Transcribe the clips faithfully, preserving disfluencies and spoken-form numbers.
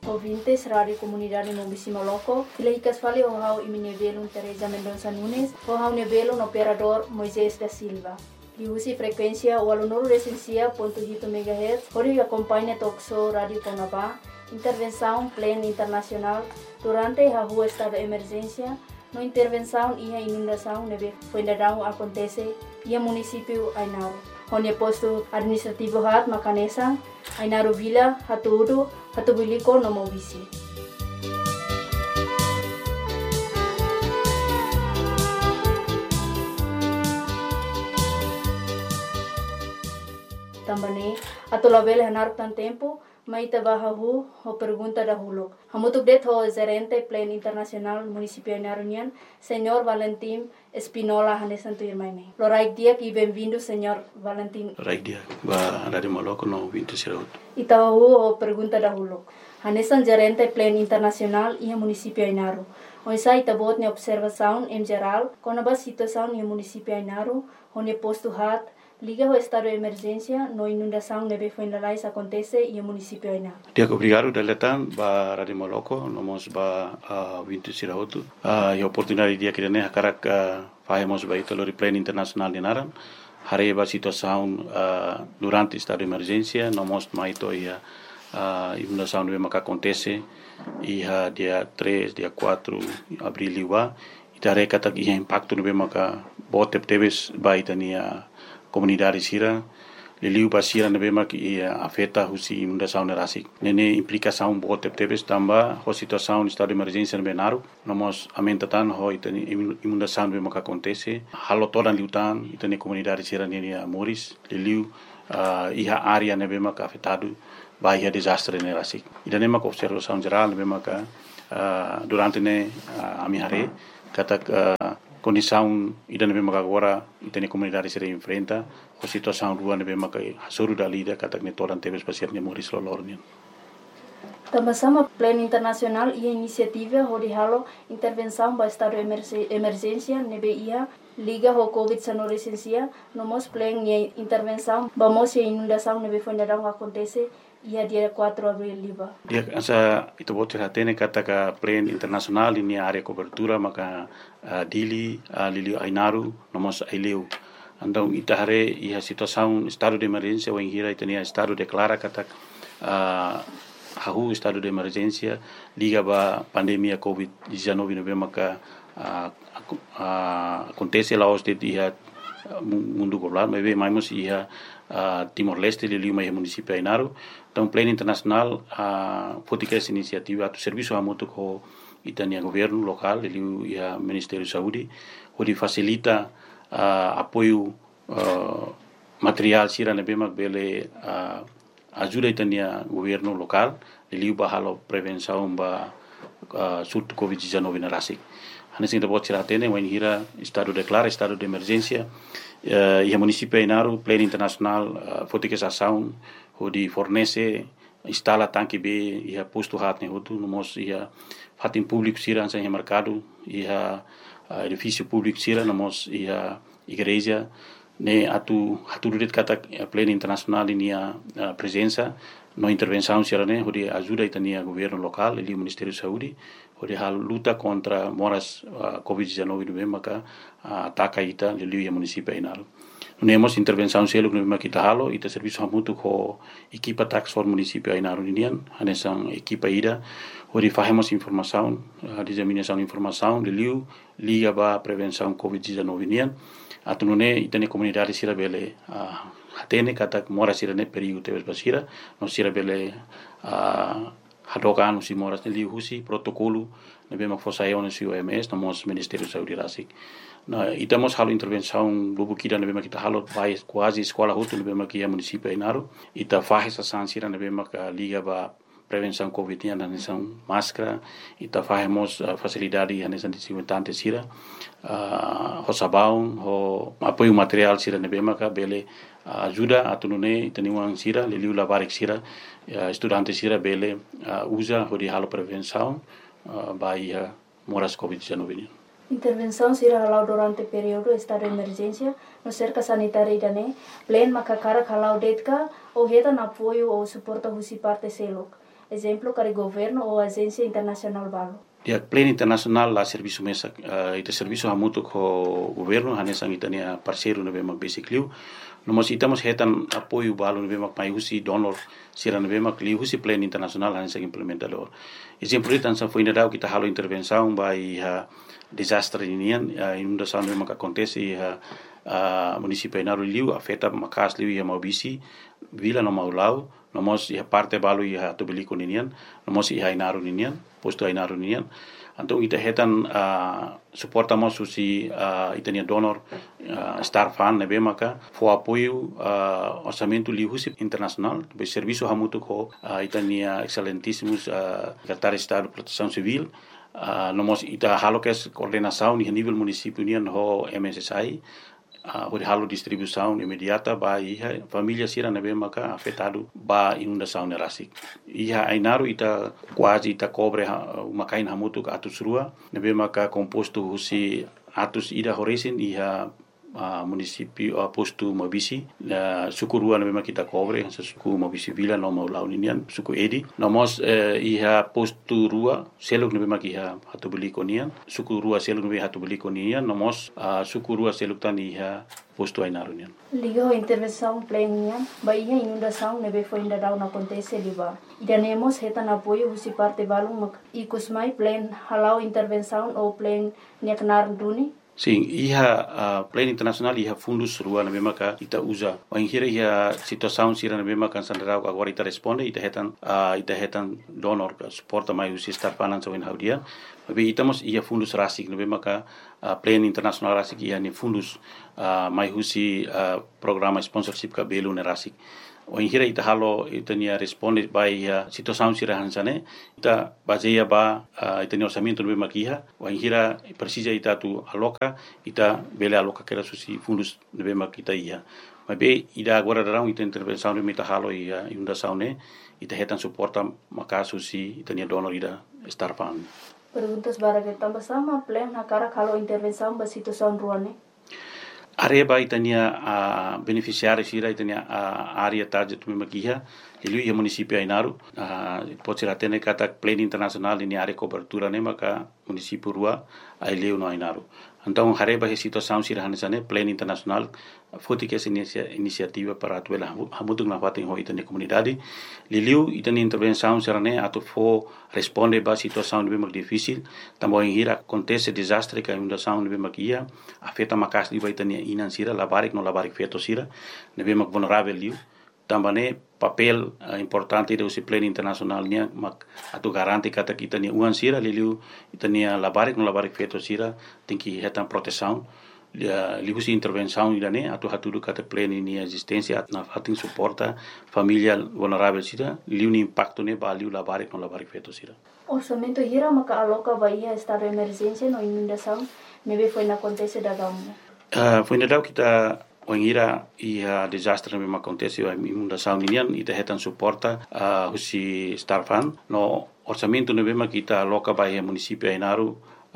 ouvintes, Rádio Comunidade Mobisi Moloco. Ilahicas fali o hau iminevelo Teresa Mendonça Nunes, o hau nevelo no operador Moisés da Silva. Diusi frequência o aluno recensia ponto oito megahertz, hori acompanha Toxo Rádio Conabá, intervenção plena internacional durante a rua estado de emergência, no intervenção e a inundação neve fuendarão acontece e a município Ainaro. Onde posto administrativo hat Macanesa, Ainaro Vila, Hatuudo, Hatubiliko no Mobisi. Também, ato label hanar tan tempo, mai tabahahu ho pergunta dahulu. Hamutuk det ho gerente Plan Internacional Municipio Ainarunian, Senhor Valentim Espinola Hanesanto Irmaine. Loraik dia e bem-vindo, Senhor Valentim. Loraik dia, ba Rádio Moloco no vinte Siraut. Itahu ho pergunta dahulu. Hanesan gerente Plan Internacional e Municipio Ainaru. Oisa itabot ne observação em geral, com a situação no município Ainaru, onde posto hat liga o estado de emergência, no inundação neve fuendalais acontece e o município Ainaru. Dia obrigado deletan ba Rádio Moloco, nomos ba vinte Siraut. A oportunidade dia que ne hakarak fazemos ba ito lori Plan Internacional de Naran. Hari ba situação durante estado de emergência, nomos ma ito ia a inundação neve maka acontece ia dia três, dia quatro abril liwa. Ita reka tak ia impacto neve maka botep teves ba itania comunidade sira liliu basira nebe mak ia afeta husi inundação nerasik nene implicação bote tebes tamba ho situação estado de emergência nebe naru nomos amentatan ho itani inundação nebe mak acontece halo todan liutan itani comunidade sira nene moris liliu uh, iha área nebe mak afetado bahia desastre nerasik idane mak observação geral nebe mak uh, durante ne uh, amihare katak uh, condição ida nebe maka agora itene comunidade se enfrenta a situação rua nebe maka hasuru dalida katak ne toran tebes pasir ne moris lolornian. Também Plano Internacional e a iniciativa de halo intervenção para estado de emergência nebe ia liga ho covid dezenove licencia nomos plan e intervenção vamos e inundação nebe fuendarão acontece ia dia quatro de abril liba. Dia asa itu bote hatene kataka Plan Internacional ini area cobertura maka uh, dili uh, lili Ainaru nomos aileu. Andau itahare ia situação estado de emergência o ingira itania estado declara katak uh, hahu estado de emergência liga ba pandemia covid dezenove nebe maka uh, uh, acontece lá os de ia mundo global mas mais ia uh, Timor Leste lili mai município Ainaru. Então, Plano Internacional, a fotica essa iniciativa, o serviço a muito com itania governo local, ele e a Ministério da Saúde, onde facilita uh, apoio uh, material sira nebe mak bele uh, ajuda itania governo local, ele ba halo prevenção ba uh, surto covid dezenove na rasik. Hanesin da bot sira tene, wen hira estado declara estado de emergência, uh, e a município Ainaru, Plano Internacional, uh, fotica essa ação onde fornece instala tanque B e a posto hat ne hotu nomos ia fatin público sira ansa em mercado ia edifício público sira nomos ia igreja ne atu atu det kata Plano Internacional inia presença no intervenção sira ne onde ajuda itania governo local e o Ministério da Saúde onde a luta contra moras covid dezenove no maka ataca ita lili e município Ainaru. Nemos intervenção selo no makita halo ita serviço hamutu ko equipa tax for município Ainaru indian hanesan equipa ida ori fazemos informação a disseminação de informação de liu liga ba prevenção covid dezenove indian atunune itane comunidade sira bele hatene kata mora sira ne perigo tebes basira no sira bele hadokan usi moras ne liu husi protocolo ne bema fosaio no O M S no Ministério da Saúde rasik. Na itamos halo intervenção bubu kida nebe makita halo vai quase escola hotu nebe makia município Ainaru ita faz essa sansira nebe maka liga ba prevenção covid na nação máscara ita fazemos uh, facilidade na nação desinfetante sira uh, ho sabão ho apoio material sira nebe maka bele uh, ajuda atunune itaniwang sira liliu labarik sira uh, estudante sira bele uh, usa ho di halo prevenção uh, by uh, moras covid dezenove. Intervenção será halau durante o período estado de emergência no cerca sanitária idane, plen makakara halau detka ou reta na apoio ou suporta husi parte selok. exemplo kare governo ou agência internacional balo. Dia pleno internasional la serviço mesa uh, ita serviço hamutu ko governo hanesang itania parceiro na bemak basically no mas itamos hetan apoio balo na bemak mai husi donor sira na bemak li husi pleno internasional hanesang implementador exemplo itan sa foi indau kita halo intervenção by ha desastre inian uh, inundação na bemak acontece ha uh, município Inaru liu afeta makas liu ya maubisi vila no maulau nomos iha parte balu iha tubeliko ninian nomos iha Inaru ninian posto Inaru ninian anto ita hetan uh, suportamos susi uh, itania donor uh, star fan nebe maka fo apoio uh, orçamento lihusi internacional be serviço hamutu ko uh, itania excelentíssimos uh, secretário de Estado de Proteção Civil uh, nomos ita halo kes coordenação ni nível município nian ho M S S I Uh, halo distribuição imediata ba iha família sira nebe maka afetado ba inundação nerasik iha Inaru ita quase ita cobre uh, makain hamutu ka atus rua nebe maka composto husi atus ida horesin iha uh, município uh, posto Mabisi uh, suku rua nebe maka kita cobre suku Mabisi vila no mau ninian suku edi nomos uh, iha posto rua seluk nebe maka iha hatu beli konian suku rua seluk nebe hatu beli konian nomos uh, suku rua seluk tan iha posto Inaru nian ligo intervenção plena ba iha inundação nebe foi ainda não acontece liba idanemos hetan apoio husi parte balung mak ikusmai plan halau intervenção ou plan niaknar duni. Sim, iha uh, plano internacional iha fundus rua na mesma ka ita usa. O inhira iha situação sira na mesma kan sandarau agora ita responde ita hetan uh, ita hetan donor ka suporta mai usi star finance in haudia. Tapi itamos iha fundus rasik na mesma ka uh, plano internacional rasik iha ni fundus uh, mai usi uh, programa sponsorship ka belu na rasik. O inhira ita halo ita nia responde by uh, situação sira hansane ita baseia ba uh, ita ni orçamento no makiha o inhira precisa ita tu aloca ita bele aloca que era susi fundos no makita ia mas be ida agora darão ita intervenção no mita halo ia inundação ne ita hetan suporta makasu si ita nia donor ida star fund. Perguntas bara que tambah sama plan na cara kalau intervenção ba situação ruane. Areba itania a beneficiário sira itania a área target tu makiha ele ia município Inaru a pode ser até kata plano internacional ini área cobertura ne maka município rua ai leu no Inaru então areba he situação sira hanesane plano internacional foti que essa iniciativa para atuela hamutu na fatin ho itania comunidade liliu itania intervenção sira ne atu fo responde ba situação de bem difícil também hira acontece desastre que inundação de bem makia afeta makas di itania inan sira labarik no labarik feto sira ne bem vulnerável liu também papel uh, importante do plano internacional nia mak atu garanti kata kita ni uan sira liliu itania labarik no labarik feto sira tem que hetan proteção liu si intervenção idane atu hatudu kata plano ni existência na fatin suporta família vulnerável sira liu ni impacto ne baliu labarik no labarik feto sira orçamento hira maka aloca bahia estado de emergência no inundação nebe foi na acontece da gamu uh, foi na dau kita o ingira ia desastre mesmo acontece a inundação inian ita hetan suporta uh, husi star fund no orçamento ne bema kita loka bahia município Inaru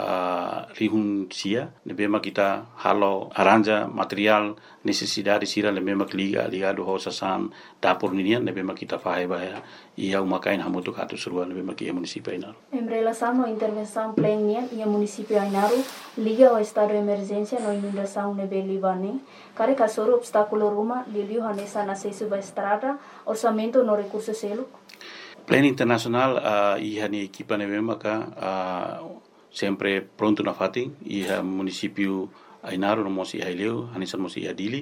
uh, rihun sia ne bema kita halo aranja material necessidade sira ne bema liga ligado ho sasan dapur inian ne bema kita fahe bahia ia umakain hamutu katu surua ne bema kia município Inaru em relação à intervenção plena ia município Inaru liga ao estado de emergência no inundação ne belivane kare kasoro obstáculo ruma liliu hanesa na acesso ba estrada orçamento no recurso selo plano internacional uh, iha ni equipa ne maka uh, sempre pronto na fatin iha município Inaru no mosi haileu hanesa mosi adili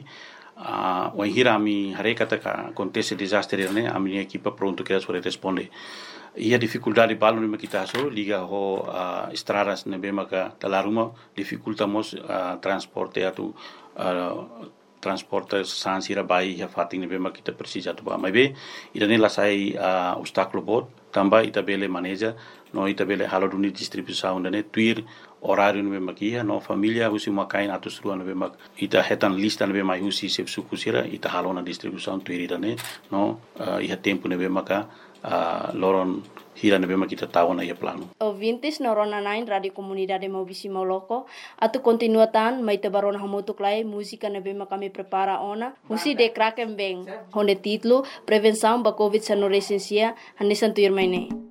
uh, o hira mi harekata ka acontece desastre ne ami equipa pronto que sore responde ia dificuldade balu ne kita so liga ho uh, estradas ne maka talaruma dificultamos uh, transporte atu uh, transporte sansira bai ya fatin ne bema kita precisa tu ba mai be ida ne la sai uh, obstáculo bot tamba ita bele maneja no ita bele halo duni distribuição ne tuir horário ne bema kia no família husi makain atus rua ne bema ita hetan lista ne bema husi sep sukusira ita halo na distribuição tuir ida ne no uh, iha tempo ne bema ka uh, loron hira na bema kita tahu na ia plano. Ouvintes na Rona nine Radio Comunidade Maubisi Moloko, atu continuatan mai te barona hamutuk lai música na bema kami prepara ona, musi de kraken beng, honde titlo Prevenção ba Covid sa no resensia, hanisan tuir mai ne.